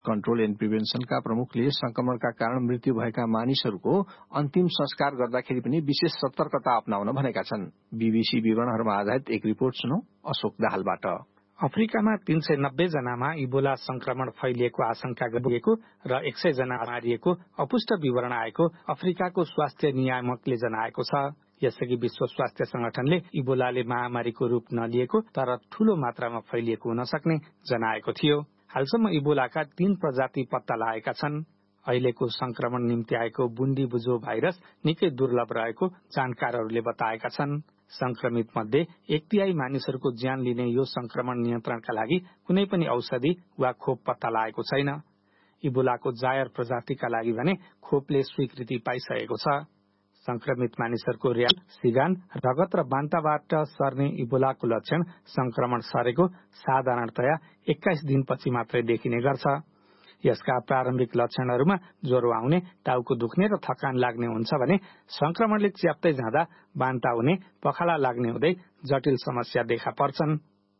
Control and प्रिभेन्सनका प्रमुखले संक्रमणका कारण मृत्यु भएका मानिसहरूको अन्तिम संस्कार गर्दाखेरि पनि विशेष सतर्कता अपनाउन भनेका छन्। बीबीसी विवरणहरूमा आधारित एक रिपोर्ट सुनौ अशोक दाहालबाट। अफ्रिकामा 390 जनामा इबोला संक्रमण फैलिएको आशंका गरिएको र 100 जना मारिएको अपुष्ट विवरण आएको अफ्रिकाको स्वास्थ्य नियामकले जनाएको छ। यसअघि विश्व स्वास्थ्य संगठनले इबोलाले महामारीको रूप नलिएको तर ठूलो मात्रामा फैलिएको हुन सक्ने जनाएको थियो। हालसम्म इबोलाका 3 प्रजाति पत्ता लागेका छन्। अहिलेको संक्रमण निम्ति आएको बुन्दी बुझो भाइरस निकै दुर्लभ रहेको जानकारहरूले बताएका छन्। संक्रमित मध्ये 1/3 मानिसहरूको ज्यान लिने यो संक्रमण नियन्त्रणका लागि कुनै पनि औषधि वा खोप पत्ता लागेको छैन। इबोलाको जायर प्रजातिका लागि भने खोपले स्वीकृति पाइसकेको छ। संक्रमित मानिसहरूको र्याल, सिगान, रगत र बान्ताबाट सर्ने इबोलाको लक्षण संक्रमण सरेको साधारणतया 21 दिनपछि मात्रै देखिने गर्छ। यसका प्रारम्भिक लक्षणहरूमा ज्वरो आउने, टाउको दुख्ने र थकान लाग्ने हुन्छ भने संक्रमणले च्याप्दै जाँदा बान्ता हुने, पखाला लाग्ने हुँदै जटिल समस्या देखा पर्छन्।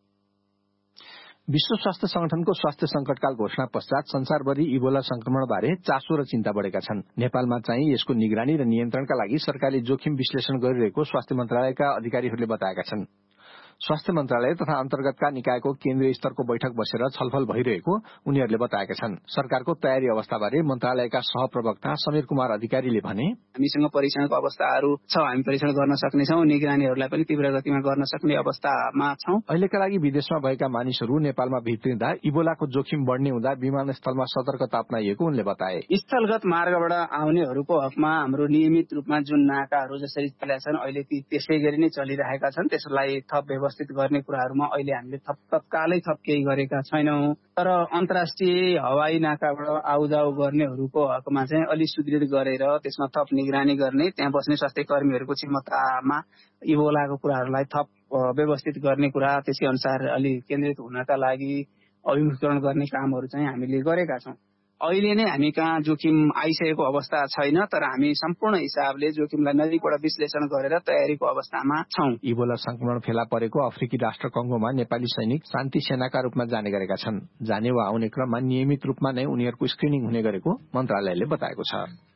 विश्व स्वास्थ्य संगठनको स्वास्थ्य संकटकाल घोषणा पश्चात संसारभरि इबोला संक्रमणबारे चासो र चिन्ता बढ़ेका छन्। नेपालमा चाहिँ यसको निगरानी र नियन्त्रणका लागि सरकारले जोखिम विश्लेषण गरिरहेको स्वास्थ्य मन्त्रालयका अधिकारीहरूले बताएका छन्। स्वास्थ्य मन्त्रालय तथा अन्तर्गतका निकायको केन्द्रीय स्तरको बैठक बसेर छलफल भइरहेको उनीहरूले बताएका छन्। सरकारको तयारी अवस्थाबारे मन्त्रालयका सहप्रवक्ता समीर कुमार अधिकारीले भने, हामीसँग परीक्षणको अवस्थाहरू छ, हामी परीक्षण गर्न सक्नेछौँ, निगरानीहरूलाई पनि तीव्र गतिमा गर्न सक्ने अवस्थामा छौं। अहिलेका लागि विदेशमा भएका मानिसहरू नेपालमा भित्रिँदा इबोलाको जोखिम बढ़ने हुँदा विमानस्थलमा सतर्कता अपनाइएको उनले बताए। स्थलगत मार्गबाट आउनेहरूको हकमा हाम्रो नियमित रूपमा जुन नाकाहरू जसरी चलेका छन् अहिले ती त्यसै गरी नै चलिरहेका छन्। त्यसलाई थप व्यवस्थित गर्ने कुराहरूमा अहिले हामीले तत्कालै थप केही गरेका छैनौं। तर अन्तर्राष्ट्रिय हवाई नाकाबाट आउजाउ गर्नेहरूको हकमा चाहिँ अलि सुदृढ गरेर त्यसमा थप निगरानी गर्ने, त्यहाँ बस्ने स्वास्थ्य कर्मीहरूको क्षमतामा इबोलाको कुराहरूलाई थप व्यवस्थित गर्ने कुरा, त्यसै अनुसार अलि केन्द्रित हुनका लागि अभिमुखीकरण गर्ने कामहरू चाहिँ हामीले गरेका छौं। अहिले नै हामी कहाँ जोखिम आइसकेको अवस्था छैन, तर हामी सम्पूर्ण हिसाबले जोखिमलाई नजिकबाट विश्लेषण गरेर तयारीको अवस्थामा छौं। इबोला संक्रमण फेला परेको अफ्रिकी राष्ट्र कङ्गोमा नेपाली सैनिक शान्ति सेनाका रूपमा जाने गरेका छन्। जाने वा आउने क्रममा नियमित रूपमा नै उनीहरूको स्क्रिनिङ हुने गरेको मन्त्रालयले बताएको छ।